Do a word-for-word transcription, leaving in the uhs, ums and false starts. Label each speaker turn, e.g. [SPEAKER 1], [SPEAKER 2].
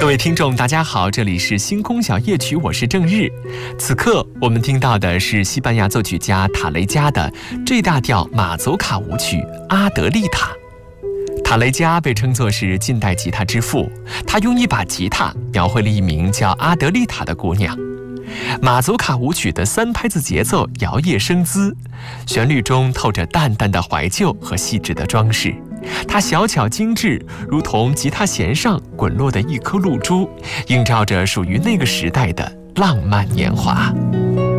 [SPEAKER 1] 各位听众大家好，这里是星空小夜曲，我是郑日。此刻我们听到的是西班牙作曲家塔雷加的 G 大调马祖卡舞曲《阿德丽塔》。塔雷加被称作是近代吉他之父，他用一把吉他描绘了一名叫阿德丽塔的姑娘。马祖卡舞曲的三拍子节奏摇曳生姿，旋律中透着淡淡的怀旧和细致的装饰。它小巧精致，如同吉他弦上滚落的一颗露珠，映照着属于那个时代的浪漫年华。